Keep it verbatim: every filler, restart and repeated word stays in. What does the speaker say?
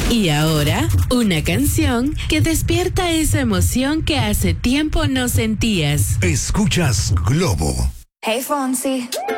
Y ahora, una canción que despierta esa emoción que hace tiempo no sentías. Escuchas Globo. Hey, Fonsi.